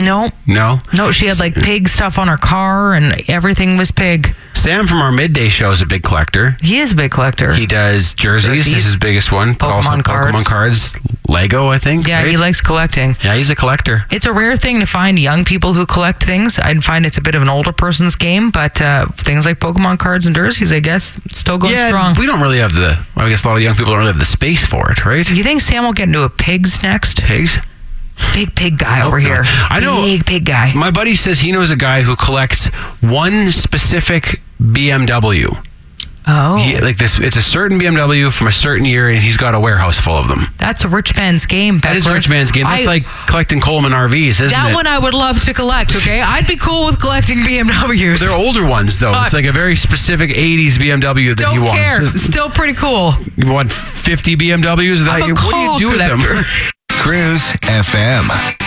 No. No? No, she had like pig stuff on her car and everything was pig. Sam from our midday show is a big collector. He is a big collector. He does jerseys. This is his biggest one. But also Pokemon cards. Lego, I think. Yeah, right? he likes collecting. Yeah, he's a collector. It's a rare thing to find young people who collect things. I'd find it's a bit of an older person's game, but things like Pokemon cards and jerseys, I guess, still going strong. We don't really have I guess a lot of young people don't really have the space for it, right? You think Sam will get into a pigs next? Pigs? Big pig guy over here. I know. Big pig guy. My buddy says he knows a guy who collects one specific BMW. Oh. It's a certain BMW from a certain year, and he's got a warehouse full of them. That's a rich man's game, Beckler. That is a rich man's game. That's like collecting Coleman RVs, isn't it? That one I would love to collect, okay? I'd be cool with collecting BMWs. They're older ones, though. It's like a very specific 80s BMW that he wants. Don't care. Still pretty cool. You want 50 BMWs? I'm a what do you do with them? Cruise FM.